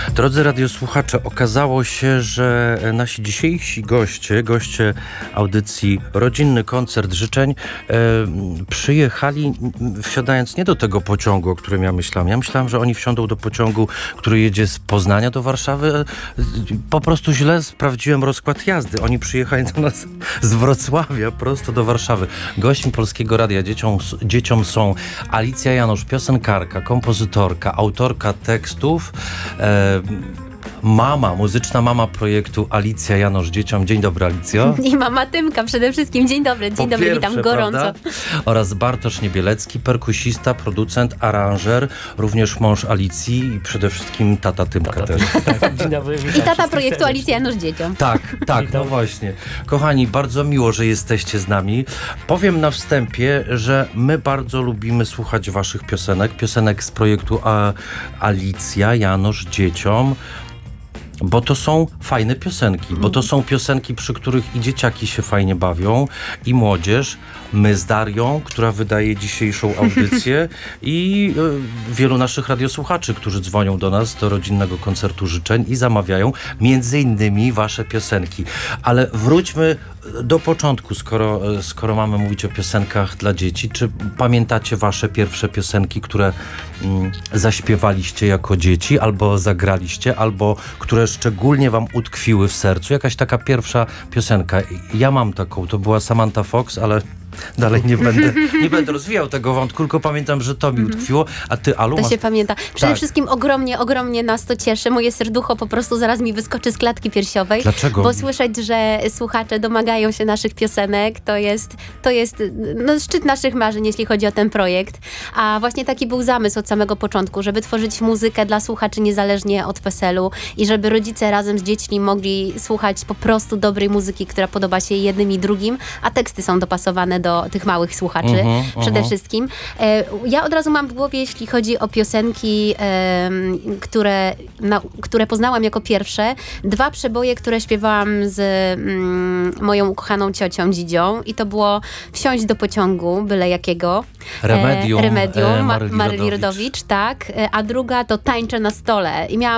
Drodzy radiosłuchacze, okazało się, że nasi dzisiejsi goście audycji Rodzinny Koncert Życzeń przyjechali wsiadając nie do tego pociągu, o którym ja myślałem. Ja myślałem, że oni wsiądą do pociągu, który jedzie z Poznania do Warszawy. Po prostu źle sprawdziłem rozkład jazdy. Oni przyjechali do nas z Wrocławia prosto do Warszawy. Gośćmi Polskiego Radia dzieciom są Alicja Janusz, piosenkarka, kompozytorka, autorka tekstów, muzyczna mama projektu Alicja Janusz dzieciom. Dzień dobry, Alicjo. I mama Tymka przede wszystkim. Dzień dobry, witam gorąco. Prawda? Oraz Bartosz Niebielecki, perkusista, producent, aranżer, również mąż Alicji i przede wszystkim tata Tymka też. Dzień dobry, I tata projektu Alicja Janusz dzieciom. Tak, no właśnie. Kochani, bardzo miło, że jesteście z nami. Powiem na wstępie, że my bardzo lubimy słuchać waszych piosenek z projektu Alicja Janusz dzieciom. Bo to są fajne piosenki, bo to są piosenki, przy których i dzieciaki się fajnie bawią, i młodzież, my z Darią, która wydaje dzisiejszą audycję, i wielu naszych radiosłuchaczy, którzy dzwonią do nas do Rodzinnego Koncertu Życzeń i zamawiają między innymi wasze piosenki. Ale wróćmy do początku, skoro mamy mówić o piosenkach dla dzieci. Czy pamiętacie wasze pierwsze piosenki, które zaśpiewaliście jako dzieci, albo zagraliście, albo które szczególnie wam utkwiły w sercu? Jakaś taka pierwsza piosenka. Ja mam taką, to była Samantha Fox, ale dalej nie będę rozwijał tego wątku, tylko pamiętam, że to mi utkwiło. A ty, Alu? To się pamięta. Przede wszystkim ogromnie nas to cieszy. Moje serducho po prostu zaraz mi wyskoczy z klatki piersiowej. Dlaczego? Bo słyszeć, że słuchacze domagają się naszych piosenek, to jest szczyt naszych marzeń, jeśli chodzi o ten projekt. A właśnie taki był zamysł od samego początku, żeby tworzyć muzykę dla słuchaczy niezależnie od PESEL-u i żeby rodzice razem z dziećmi mogli słuchać po prostu dobrej muzyki, która podoba się jednym i drugim, a teksty są dopasowane do tych małych słuchaczy przede wszystkim. Ja od razu mam w głowie, jeśli chodzi o piosenki, które poznałam jako pierwsze, 2 przeboje, które śpiewałam z moją ukochaną ciocią Dzidzią, i to było Wsiąść do pociągu, byle jakiego. Remedium Maryli Rodowicz, tak. A druga to Tańczę na stole. I miałam